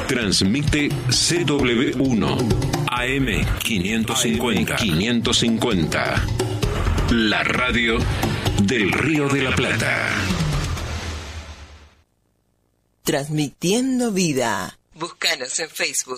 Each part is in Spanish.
Transmite CW1 AM 550. La radio del Río de la Plata. Transmitiendo vida. Búscanos en Facebook.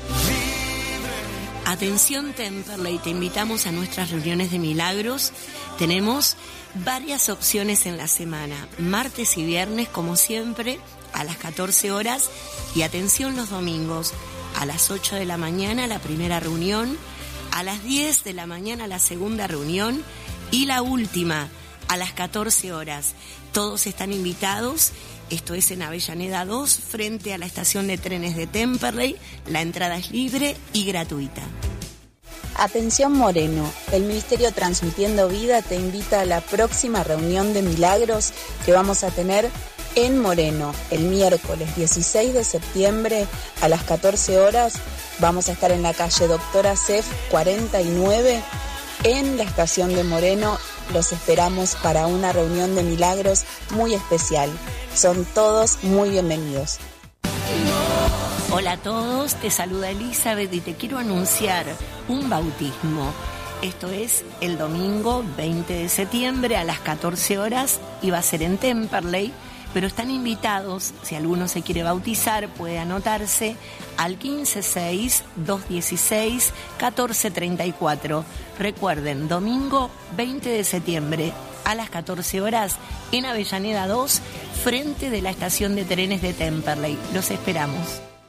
Atención Temperley, te invitamos a nuestras reuniones de milagros. Tenemos varias opciones en la semana, martes y viernes como siempre a las 14 horas y atención los domingos a las 8 de la mañana la primera reunión, a las 10 de la mañana la segunda reunión y la última a las 14 horas. Todos están invitados. Esto es en Avellaneda 2, frente a la estación de trenes de Temperley. La entrada es libre y gratuita. Atención Moreno, el Ministerio Transmitiendo Vida te invita a la próxima reunión de milagros que vamos a tener en Moreno el miércoles 16 de septiembre a las 14 horas. Vamos a estar en la calle Doctora Cef 49 en la estación de Moreno. Los esperamos para una reunión de milagros muy especial. Son todos muy bienvenidos. Hola a todos, te saluda Elizabeth y te quiero anunciar un bautismo. Esto es el domingo 20 de septiembre a las 14 horas y va a ser en Temperley, pero están invitados, si alguno se quiere bautizar, puede anotarse al 156-216-1434. Recuerden, domingo 20 de septiembre a las 14 horas en Avellaneda 2, frente de la estación de trenes de Temperley. Los esperamos.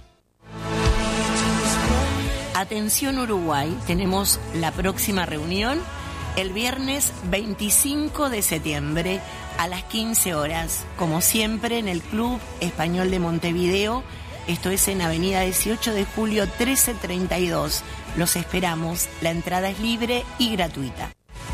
Atención Uruguay, tenemos la próxima reunión el viernes 25 de septiembre a las 15 horas, como siempre en el Club Español de Montevideo. Esto es en Avenida 18 de Julio 1332. Los esperamos, la entrada es libre y gratuita.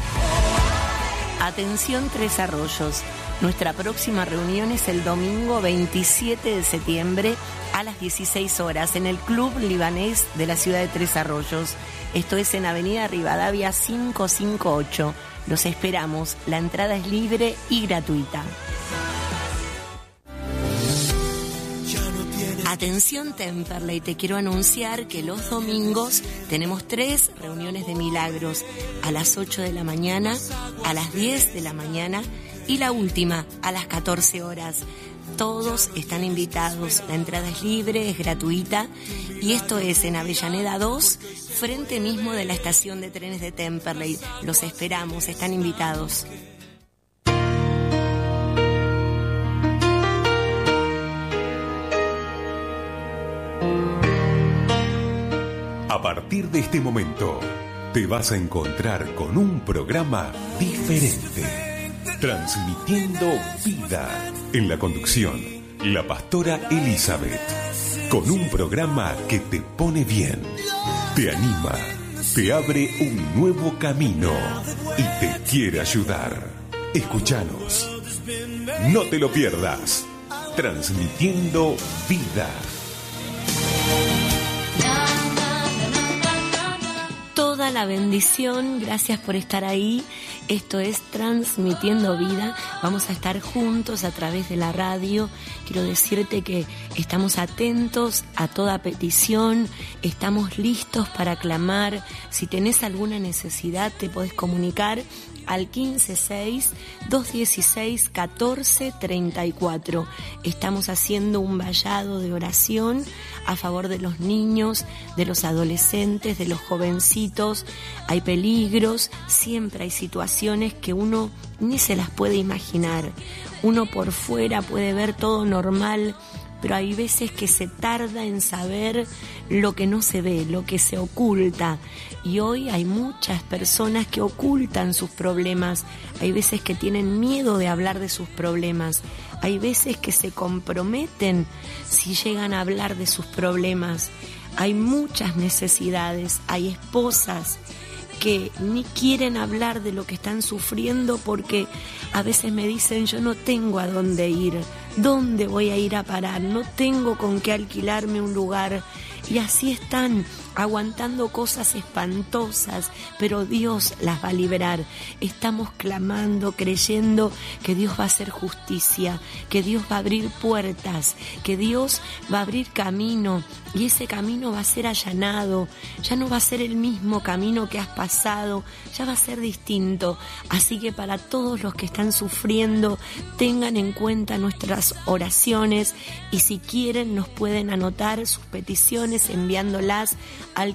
Atención Tres Arroyos, nuestra próxima reunión es el domingo 27 de septiembre a las 16 horas en el Club Libanés de la ciudad de Tres Arroyos. Esto es en Avenida Rivadavia 558. Los esperamos, la entrada es libre y gratuita. Atención Temperley, te quiero anunciar que los domingos tenemos 3 reuniones de milagros, a las 8 de la mañana, a las 10 de la mañana y la última a las 14 horas. Todos están invitados, la entrada es libre, es gratuita y esto es en Avellaneda 2, frente mismo de la estación de trenes de Temperley. Los esperamos, están invitados. A partir de este momento, te vas a encontrar con un programa diferente, transmitiendo vida. En la conducción, la pastora Elizabeth, con un programa que te pone bien, te anima, te abre un nuevo camino y te quiere ayudar. Escúchanos, no te lo pierdas, transmitiendo vida. Toda la bendición, gracias por estar ahí. Esto es Transmitiendo Vida. Vamos a estar juntos a través de la radio. Quiero decirte que estamos atentos a toda petición, estamos listos para clamar. Si tenés alguna necesidad, te podés comunicar al 156-216-1434. Estamos haciendo un vallado de oración a favor de los niños, de los adolescentes, de los jovencitos. Hay peligros, siempre hay situaciones que uno ni se las puede imaginar. Uno por fuera puede ver todo normal, pero hay veces que se tarda en saber lo que no se ve, lo que se oculta. Y hoy hay muchas personas que ocultan sus problemas. Hay veces que tienen miedo de hablar de sus problemas. Hay veces que se comprometen si llegan a hablar de sus problemas. Hay muchas necesidades. Hay esposas que ni quieren hablar de lo que están sufriendo porque a veces me dicen: yo no tengo a dónde ir, ¿dónde voy a ir a parar? No tengo con qué alquilarme un lugar y así están aguantando cosas espantosas, pero Dios las va a liberar. Estamos clamando, creyendo que Dios va a hacer justicia, que Dios va a abrir puertas, que Dios va a abrir camino, y ese camino va a ser allanado. Ya no va a ser el mismo camino que has pasado, ya va a ser distinto. Así que para todos los que están sufriendo, tengan en cuenta nuestras oraciones, y si quieren nos pueden anotar sus peticiones enviándolas al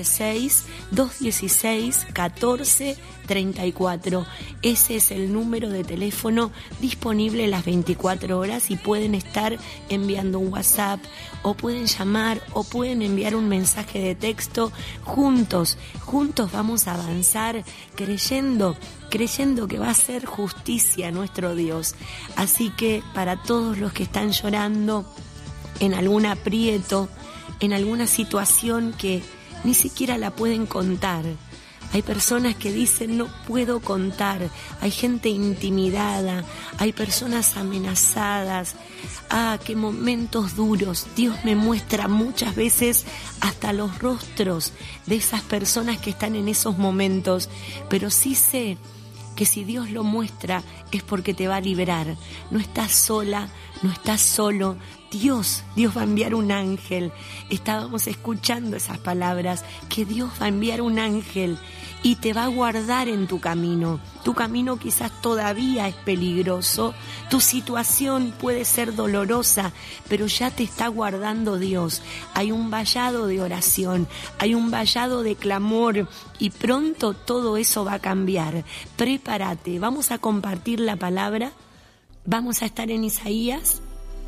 156-216-1434. Ese es el número de teléfono disponible las 24 horas, y pueden estar enviando un WhatsApp, o pueden llamar, o pueden enviar un mensaje de texto. Juntos vamos a avanzar creyendo que va a ser justicia nuestro Dios. Así que para todos los que están llorando en algún aprieto, en alguna situación que ni siquiera la pueden contar. Hay personas que dicen no puedo contar, hay gente intimidada, hay personas amenazadas. Qué momentos duros. Dios me muestra muchas veces hasta los rostros de esas personas que están en esos momentos, pero sí sé que si Dios lo muestra es porque te va a liberar. No estás sola, no estás solo. Dios va a enviar un ángel. Estábamos escuchando esas palabras, que Dios va a enviar un ángel y te va a guardar en tu camino. Tu camino quizás todavía es peligroso, tu situación puede ser dolorosa, pero ya te está guardando Dios. Hay un vallado de oración, hay un vallado de clamor, y pronto todo eso va a cambiar. Prepárate, vamos a compartir la palabra, vamos a estar en Isaías.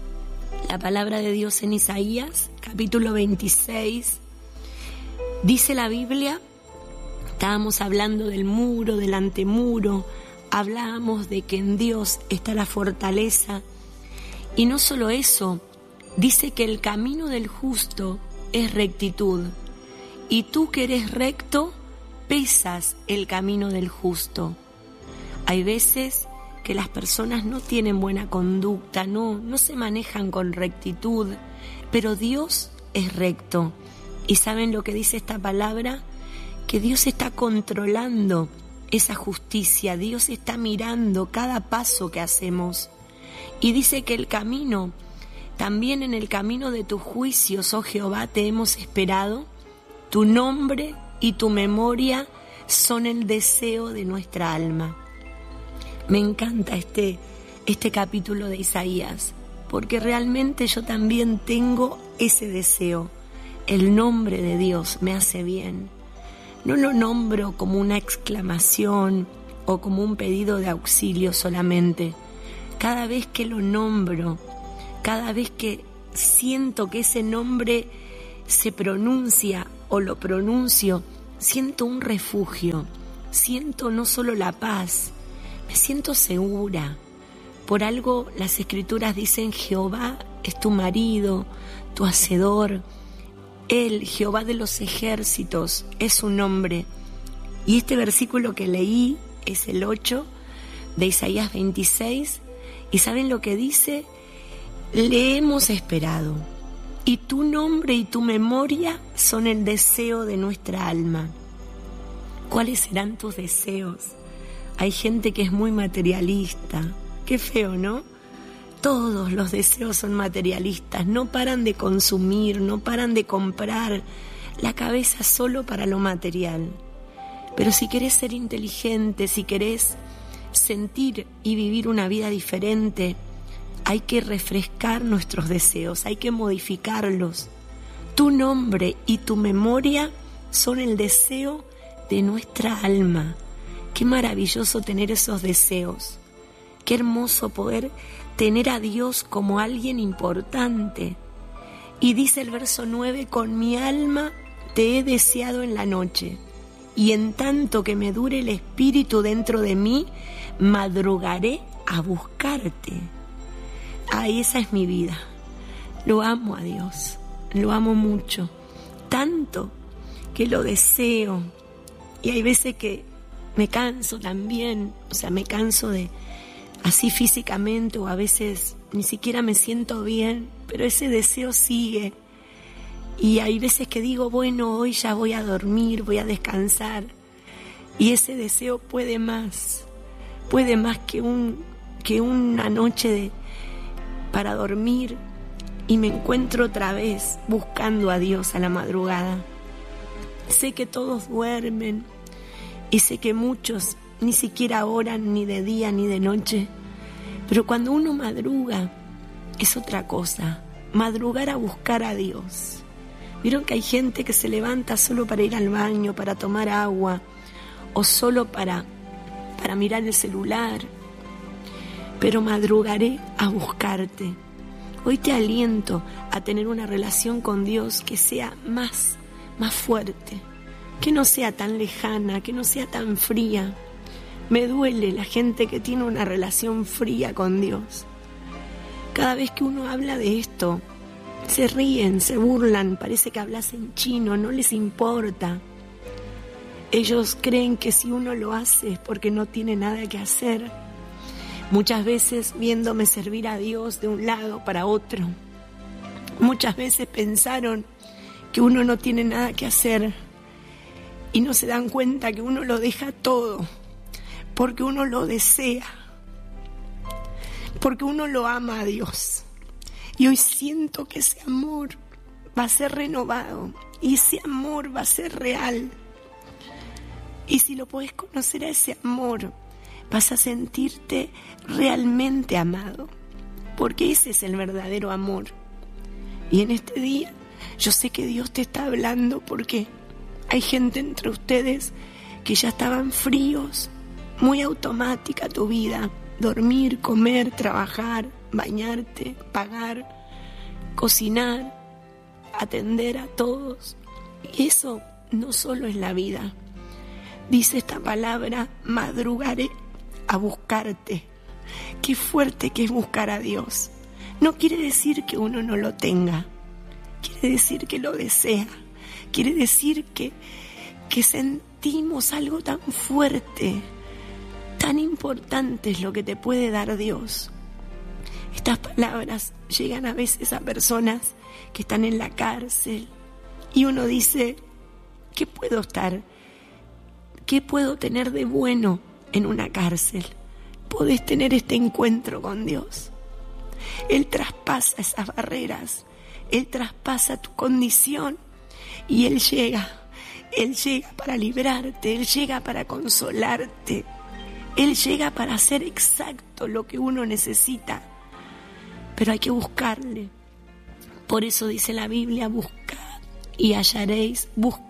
La palabra de Dios en Isaías, capítulo 26, dice la Biblia, estábamos hablando del muro, del antemuro, hablábamos de que en Dios está la fortaleza, y no solo eso, dice que el camino del justo es rectitud, y tú que eres recto, pesas el camino del justo. Hay veces que las personas no tienen buena conducta, no se manejan con rectitud, pero Dios es recto. ¿Y saben lo que dice esta palabra? Que Dios está controlando esa justicia, Dios está mirando cada paso que hacemos. Y dice que el camino, también en el camino de tus juicios, oh Jehová, te hemos esperado. Tu nombre y tu memoria son el deseo de nuestra alma. Me encanta este capítulo de Isaías, porque realmente yo también tengo ese deseo. El nombre de Dios me hace bien. No lo nombro como una exclamación o como un pedido de auxilio solamente. Cada vez que lo nombro, cada vez que siento que ese nombre se pronuncia o lo pronuncio, siento un refugio, siento no solo la paz, me siento segura. Por algo las Escrituras dicen: Jehová es tu marido, tu hacedor. Él, Jehová de los ejércitos, es su nombre. Y este versículo que leí es el 8 de Isaías 26. ¿Y saben lo que dice? Le hemos esperado, y tu nombre y tu memoria son el deseo de nuestra alma. ¿Cuáles serán tus deseos? Hay gente que es muy materialista. Qué feo, ¿no? Todos los deseos son materialistas, no paran de consumir, no paran de comprar, la cabeza solo para lo material. Pero si querés ser inteligente, si querés sentir y vivir una vida diferente, hay que refrescar nuestros deseos, hay que modificarlos. Tu nombre y tu memoria son el deseo de nuestra alma. Qué maravilloso tener esos deseos. Qué hermoso poder tener a Dios como alguien importante. Y dice el verso 9: con mi alma te he deseado en la noche, y en tanto que me dure el espíritu dentro de mí, madrugaré a buscarte. Ay, esa es mi vida. Lo amo a Dios, lo amo mucho, tanto que lo deseo. Y hay veces que me canso también, me canso de así físicamente, o a veces ni siquiera me siento bien, pero ese deseo sigue. Y hay veces que digo, bueno, hoy ya voy a dormir, voy a descansar. Y ese deseo puede más que una noche para dormir, y me encuentro otra vez buscando a Dios a la madrugada. Sé que todos duermen y sé que muchos ni siquiera oran ni de día ni de noche, pero cuando uno madruga es otra cosa, madrugar a buscar a Dios. ¿Vieron que hay gente que se levanta solo para ir al baño, para tomar agua, o solo para mirar el celular? Pero madrugaré a buscarte. Hoy te aliento a tener una relación con Dios que sea más fuerte, que no sea tan lejana, que no sea tan fría. Me duele la gente que tiene una relación fría con Dios. Cada vez que uno habla de esto, se ríen, se burlan, parece que hablas en chino, no les importa. Ellos creen que si uno lo hace es porque no tiene nada que hacer. Muchas veces viéndome servir a Dios de un lado para otro. Muchas veces pensaron que uno no tiene nada que hacer y no se dan cuenta que uno lo deja todo porque uno lo desea, porque uno lo ama a Dios. Y hoy siento que ese amor va a ser renovado y ese amor va a ser real. Y si lo podés conocer a ese amor, vas a sentirte realmente amado, porque ese es el verdadero amor. Y en este día yo sé que Dios te está hablando, porque hay gente entre ustedes que ya estaban fríos, muy automática tu vida, dormir, comer, trabajar, bañarte, pagar, cocinar, atender a todos. Y eso no solo es la vida. Dice esta palabra, madrugaré a buscarte. Qué fuerte que es buscar a Dios. No quiere decir que uno no lo tenga, quiere decir que lo desea, quiere decir que sentimos algo tan fuerte, tan importante es lo que te puede dar Dios. Estas palabras llegan a veces a personas que están en la cárcel y uno dice, ¿qué puedo tener de bueno en una cárcel? Podés tener este encuentro con Dios. Él traspasa esas barreras, Él traspasa tu condición y Él llega para librarte, Él llega para consolarte, Él llega para hacer exacto lo que uno necesita, pero hay que buscarle. Por eso dice la Biblia, buscad y hallaréis,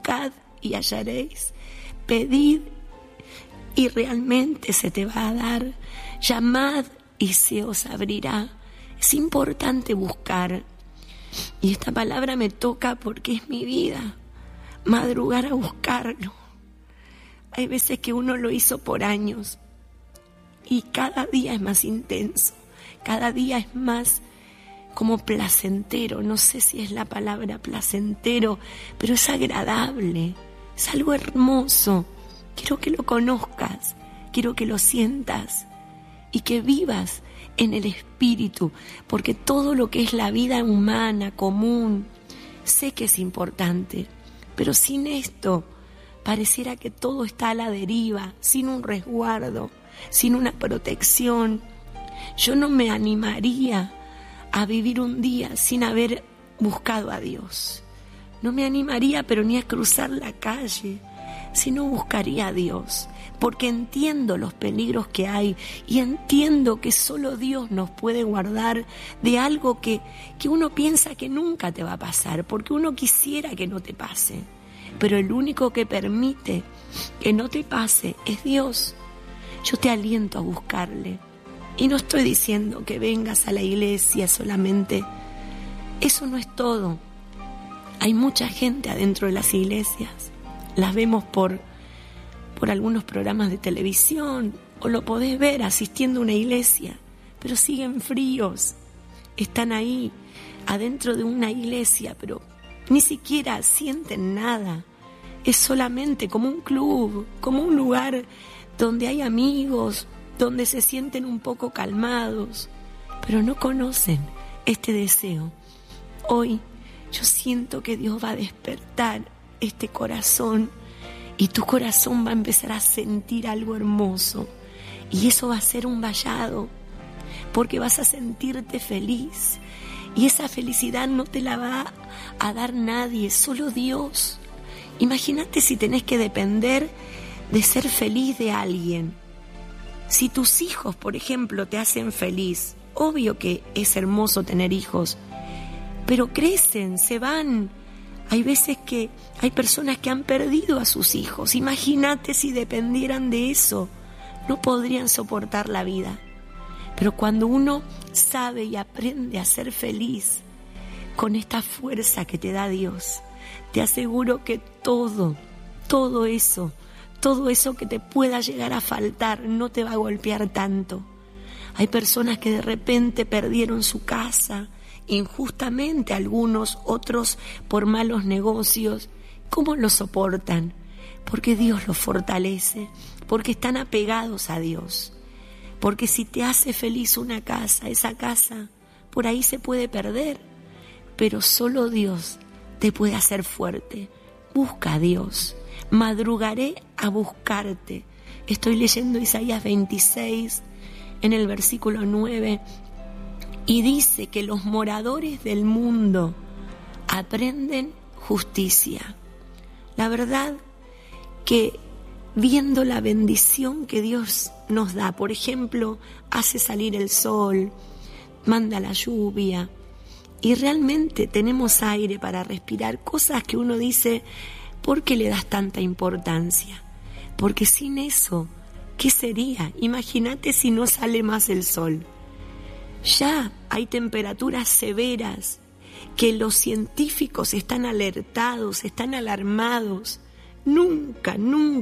pedid y realmente se te va a dar, llamad y se os abrirá. Es importante buscar, y esta palabra me toca porque es mi vida, madrugar a buscarlo. Hay veces que uno lo hizo por años y cada día es más intenso, cada día es más como placentero, no sé si es la palabra placentero, pero es agradable, es algo hermoso. Quiero que lo conozcas, quiero que lo sientas y que vivas en el Espíritu, porque todo lo que es la vida humana, común, sé que es importante, pero sin esto pareciera que todo está a la deriva, sin un resguardo, sin una protección. Yo no me animaría a vivir un día sin haber buscado a Dios. No me animaría, pero ni a cruzar la calle, si no buscaría a Dios, porque entiendo los peligros que hay y entiendo que solo Dios nos puede guardar de algo que uno piensa que nunca te va a pasar, porque uno quisiera que no te pase, pero el único que permite que no te pase es Dios. Yo te aliento a buscarle, y no estoy diciendo que vengas a la iglesia solamente, eso no es todo. Hay mucha gente adentro de las iglesias, las vemos por algunos programas de televisión, o lo podés ver asistiendo a una iglesia, pero siguen fríos, están ahí adentro de una iglesia, pero ni siquiera sienten nada, es solamente como un club, como un lugar donde hay amigos, donde se sienten un poco calmados, pero no conocen este deseo. Hoy Yo siento que Dios va a despertar este corazón y tu corazón va a empezar a sentir algo hermoso. Y eso va a ser un vallado, porque vas a sentirte feliz. Y esa felicidad no te la va a dar nadie, solo Dios. Imagínate si tenés que depender de ser feliz de alguien. Si tus hijos, por ejemplo, te hacen feliz, obvio que es hermoso tener hijos, pero crecen, se van. Hay veces que hay personas que han perdido a sus hijos. Imagínate si dependieran de eso, no podrían soportar la vida. Pero cuando uno sabe y aprende a ser feliz con esta fuerza que te da Dios, te aseguro que todo eso que te pueda llegar a faltar no te va a golpear tanto. Hay personas que de repente perdieron su casa, injustamente algunos, otros por malos negocios. ¿Cómo lo soportan? Porque Dios los fortalece, porque están apegados a Dios. Porque si te hace feliz una casa, esa casa por ahí se puede perder, pero solo Dios te puede hacer fuerte. Busca a Dios, madrugaré a buscarte. Estoy leyendo Isaías 26 en el versículo 9 y dice que los moradores del mundo aprenden justicia. La verdad que viendo la bendición que Dios nos da, por ejemplo, hace salir el sol, manda la lluvia y realmente tenemos aire para respirar, cosas que uno dice, ¿por qué le das tanta importancia? Porque sin eso, ¿qué sería? Imagínate si no sale más el sol. Ya hay temperaturas severas que los científicos están alertados, están alarmados. Nunca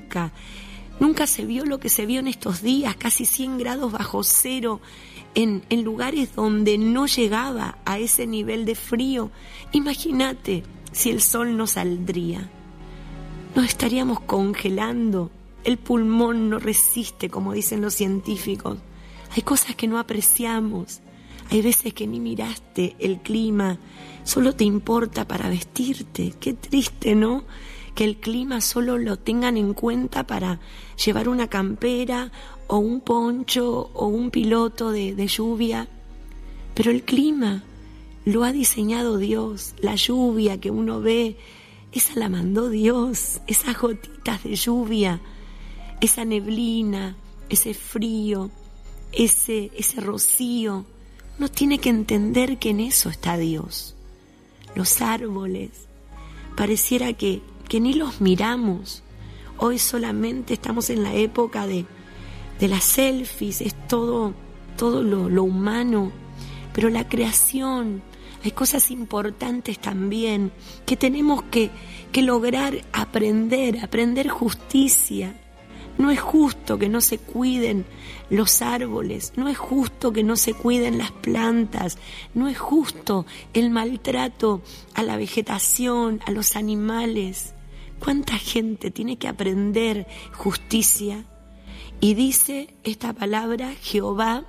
se vio lo que se vio en estos días, casi 100 grados bajo cero, en lugares donde no llegaba a ese nivel de frío. Imagínate si el sol no saldría. Nos estaríamos congelando, el pulmón no resiste, como dicen los científicos. Hay cosas que no apreciamos, hay veces que ni miraste el clima, solo te importa para vestirte. Qué triste, ¿no? Que el clima solo lo tengan en cuenta para llevar una campera o un poncho o un piloto de lluvia. Pero el clima lo ha diseñado Dios. La lluvia que uno ve, esa la mandó Dios. Esas gotitas de lluvia, esa neblina, ese frío, ese rocío. Uno tiene que entender que en eso está Dios. Los árboles, pareciera que ni los miramos. Hoy solamente estamos en la época de las selfies, es todo lo humano, pero la creación, hay cosas importantes también que tenemos que lograr aprender justicia. No es justo que no se cuiden los árboles, no es justo que no se cuiden las plantas, no es justo el maltrato a la vegetación, a los animales. ¿Cuánta gente tiene que aprender justicia? Y dice esta palabra, Jehová,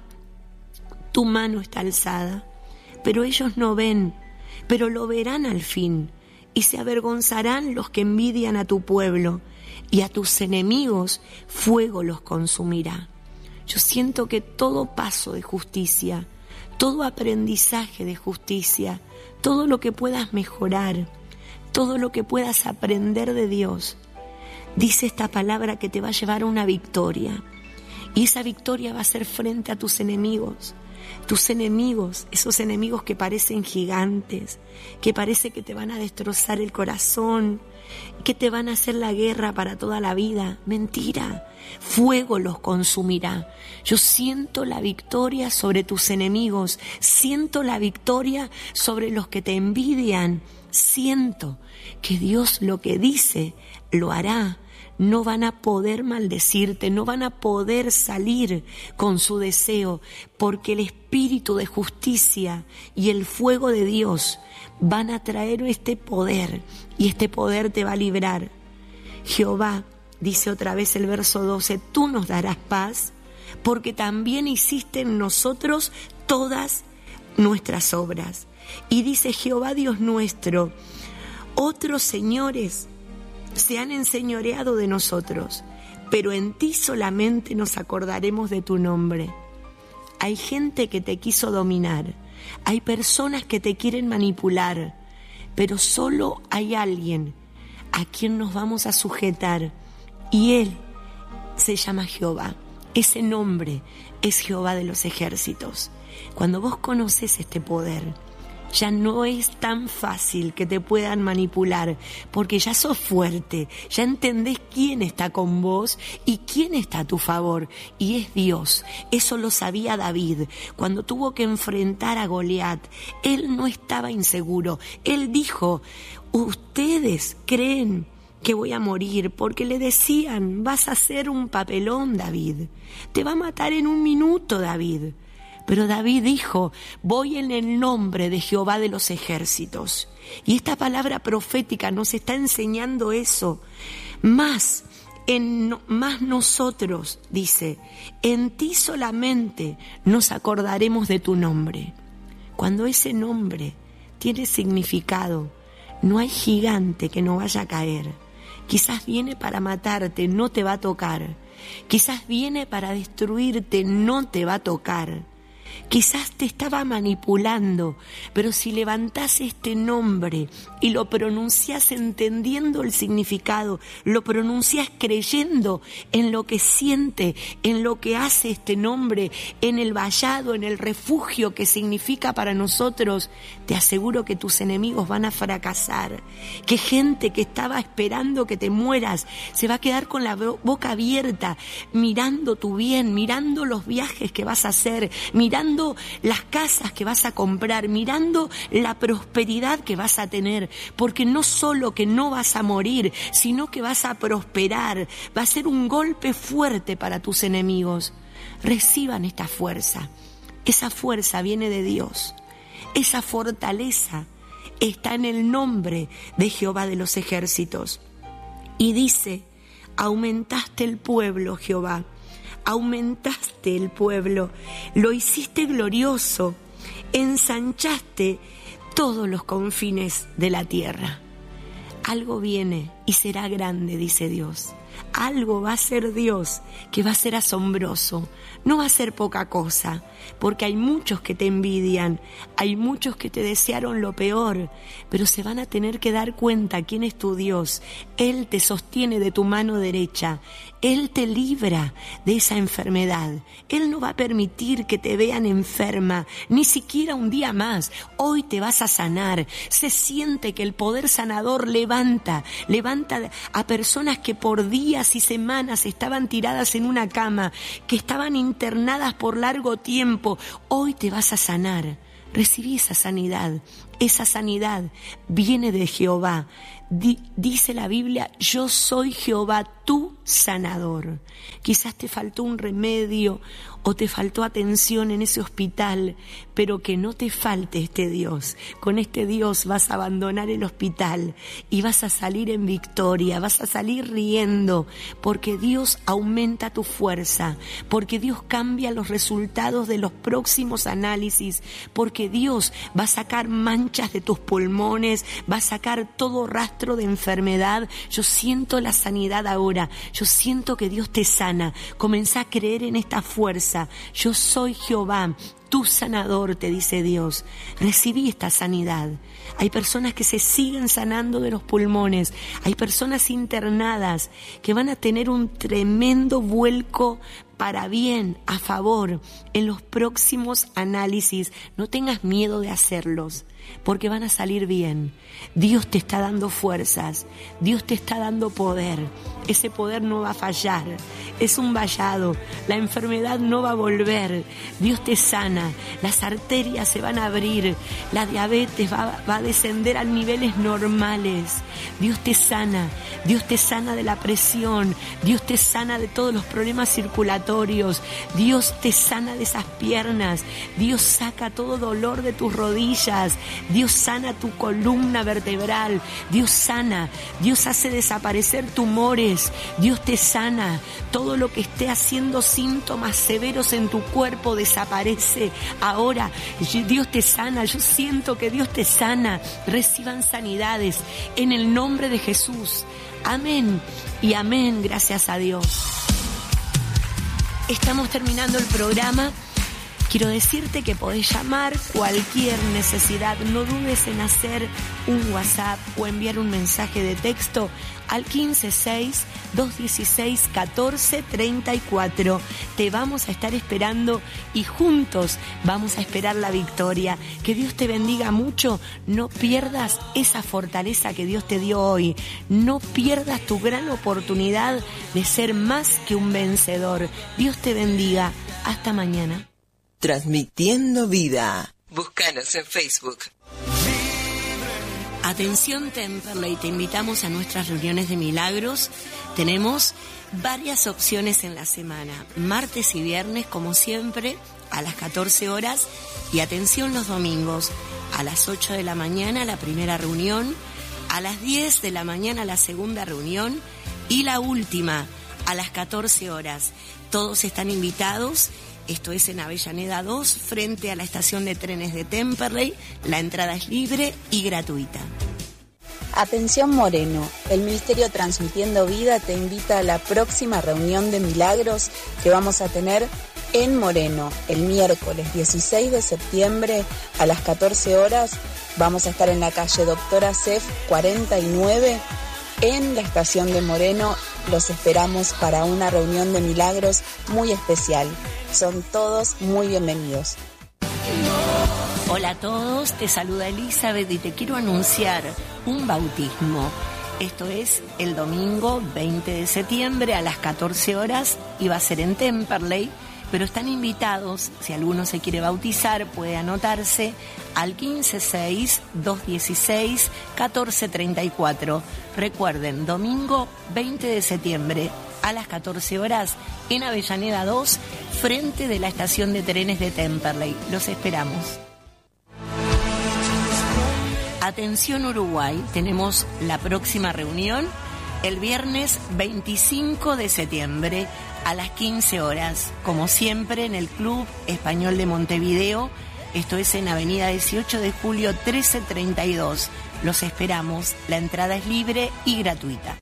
tu mano está alzada, pero ellos no ven, pero lo verán al fin, y se avergonzarán los que envidian a tu pueblo, y a tus enemigos fuego los consumirá. Yo siento que todo paso de justicia, todo aprendizaje de justicia, todo lo que puedas mejorar, todo lo que puedas aprender de Dios, dice esta palabra que te va a llevar a una victoria. Y esa victoria va a ser frente a tus enemigos. Tus enemigos, esos enemigos que parecen gigantes, que parece que te van a destrozar el corazón, que te van a hacer la guerra para toda la vida. Mentira, fuego los consumirá. Yo siento la victoria sobre tus enemigos, siento la victoria sobre los que te envidian, siento que Dios lo que dice lo hará. No van a poder maldecirte, no van a poder salir con su deseo, porque el espíritu de justicia y el fuego de Dios van a traer este poder, y este poder te va a librar. Jehová, dice otra vez el verso 12, tú nos darás paz, porque también hiciste en nosotros todas nuestras obras. Y dice Jehová Dios nuestro, otros señores se han enseñoreado de nosotros, pero en ti solamente nos acordaremos de tu nombre. Hay gente que te quiso dominar, hay personas que te quieren manipular, pero solo hay alguien a quien nos vamos a sujetar, y Él se llama Jehová. Ese nombre es Jehová de los ejércitos. Cuando vos conoces este poder, ya no es tan fácil que te puedan manipular, porque ya sos fuerte, ya entendés quién está con vos y quién está a tu favor, y es Dios. Eso lo sabía David. Cuando tuvo que enfrentar a Goliat, él no estaba inseguro. Él dijo, ustedes creen que voy a morir, porque le decían, vas a hacer un papelón, David, te va a matar en un minuto, David. Pero David dijo, voy en el nombre de Jehová de los ejércitos. Y esta palabra profética nos está enseñando eso. Más nosotros, dice, en ti solamente nos acordaremos de tu nombre. Cuando ese nombre tiene significado, no hay gigante que no vaya a caer. Quizás viene para matarte, no te va a tocar. Quizás viene para destruirte, no te va a tocar. Quizás te estaba manipulando, pero si levantás este nombre y lo pronunciás entendiendo el significado, lo pronunciás creyendo en lo que siente, en lo que hace este nombre, en el vallado, en el refugio que significa para nosotros, te aseguro que tus enemigos van a fracasar, que gente que estaba esperando que te mueras se va a quedar con la boca abierta, mirando tu bien, mirando los viajes que vas a hacer, mirando las casas que vas a comprar, mirando la prosperidad que vas a tener, porque no solo que no vas a morir, sino que vas a prosperar, va a ser un golpe fuerte para tus enemigos. Reciban esta fuerza. Esa fuerza viene de Dios. Esa fortaleza está en el nombre de Jehová de los ejércitos. Y dice, aumentaste el pueblo, Jehová. Aumentaste el pueblo, lo hiciste glorioso, ensanchaste todos los confines de la tierra. Algo viene y será grande, dice Dios. Algo va a ser Dios que va a ser asombroso. No va a ser poca cosa, porque hay muchos que te envidian, hay muchos que te desearon lo peor, pero se van a tener que dar cuenta quién es tu Dios. Él te sostiene de tu mano derecha, Él te libra de esa enfermedad. Él no va a permitir que te vean enferma, ni siquiera un día más. Hoy te vas a sanar. Se siente que el poder sanador levanta a personas que por días y semanas estaban tiradas en una cama, que estaban internadas por largo tiempo. Hoy te vas a sanar. Recibí esa sanidad. Esa sanidad viene de Jehová. Dice la Biblia, yo soy Jehová, tu sanador. Quizás te faltó un remedio o te faltó atención en ese hospital, pero que no te falte este Dios. Con este Dios vas a abandonar el hospital y vas a salir en victoria, vas a salir riendo, porque Dios aumenta tu fuerza, porque Dios cambia los resultados de los próximos análisis, porque Dios va a sacar manchas de tus pulmones, va a sacar todo rastro de enfermedad. Yo siento la sanidad ahora, yo siento que Dios te sana. Comenzá a creer en esta fuerza. Yo soy Jehová, tu sanador, te dice Dios. Recibí esta sanidad. Hay personas que se siguen sanando de los pulmones. Hay personas internadas que van a tener un tremendo vuelco para bien, a favor, en los próximos análisis. No tengas miedo de hacerlos, porque van a salir bien. Dios te está dando fuerzas, Dios te está dando poder. Ese poder no va a fallar, es un vallado, la enfermedad no va a volver. Dios te sana, las arterias se van a abrir, la diabetes va a descender a niveles normales. Dios te sana de la presión, Dios te sana de todos los problemas circulatorios. inflamatorios. Dios te sana de esas piernas. Dios saca todo dolor de tus rodillas. Dios sana tu columna vertebral. Dios sana. Dios hace desaparecer tumores. Dios te sana. Todo lo que esté haciendo síntomas severos en tu cuerpo desaparece. Ahora, Dios te sana. Yo siento que Dios te sana. Reciban sanidades en el nombre de Jesús. Amén y amén, gracias a Dios. Estamos terminando el programa. Quiero decirte que podés llamar cualquier necesidad. No dudes en hacer un WhatsApp o enviar un mensaje de texto al 156-216-1434. Te vamos a estar esperando y juntos vamos a esperar la victoria. Que Dios te bendiga mucho. No pierdas esa fortaleza que Dios te dio hoy. No pierdas tu gran oportunidad de ser más que un vencedor. Dios te bendiga. Hasta mañana. Transmitiendo vida. Búscanos en Facebook. Atención Temperley, te invitamos a nuestras reuniones de milagros. Tenemos varias opciones en la semana, martes y viernes como siempre a las 14 horas y atención los domingos a las 8 de la mañana la primera reunión, a las 10 de la mañana la segunda reunión y la última a las 14 horas. Todos están invitados. Esto es en Avellaneda 2, frente a la estación de trenes de Temperley. La entrada es libre y gratuita. Atención Moreno, el Ministerio Transmitiendo Vida te invita a la próxima reunión de milagros que vamos a tener en Moreno el miércoles 16 de septiembre a las 14 horas. Vamos a estar en la calle Doctora Cef 49 en la estación de Moreno. Los esperamos para una reunión de milagros muy especial. Son todos muy bienvenidos. Hola a todos, te saluda Elizabeth y te quiero anunciar un bautismo. Esto es el domingo 20 de septiembre a las 14 horas y va a ser en Temperley, pero están invitados, si alguno se quiere bautizar, puede anotarse al 156-216-1434. Recuerden, domingo 20 de septiembre a las 14 horas en Avellaneda 2, frente de la estación de trenes de Temperley. Los esperamos. Atención Uruguay, tenemos la próxima reunión el viernes 25 de septiembre a las 15 horas, como siempre en el Club Español de Montevideo. Esto es en Avenida 18 de Julio 1332. Los esperamos, la entrada es libre y gratuita.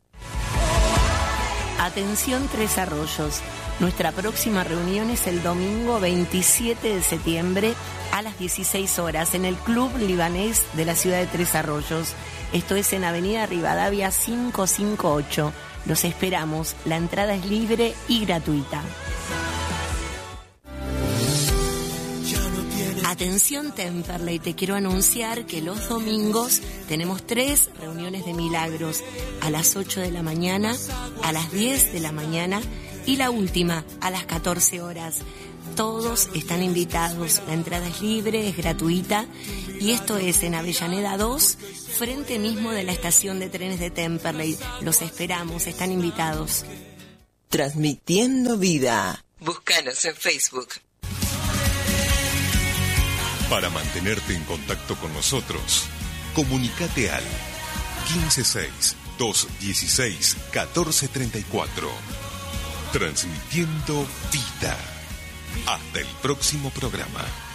Atención Tres Arroyos, nuestra próxima reunión es el domingo 27 de septiembre a las 16 horas en el Club Libanés de la ciudad de Tres Arroyos. Esto es en Avenida Rivadavia 558. Los esperamos, la entrada es libre y gratuita. Atención Temperley, te quiero anunciar que los domingos tenemos 3 reuniones de milagros a las 8 de la mañana, a las 10 de la mañana y la última a las 14 horas. Todos están invitados, la entrada es libre, es gratuita y esto es en Avellaneda 2, frente mismo de la estación de trenes de Temperley. Los esperamos, están invitados. Transmitiendo vida. Búscanos en Facebook. Para mantenerte en contacto con nosotros, comunícate al 156-216-1434. Transmitiendo vida. Hasta el próximo programa.